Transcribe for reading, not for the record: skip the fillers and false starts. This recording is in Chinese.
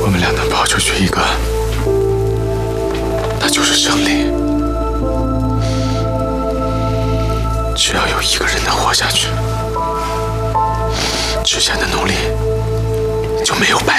我们俩能跑出去一个，那就是胜利。只要有一个人能活下去，之前的努力就没有白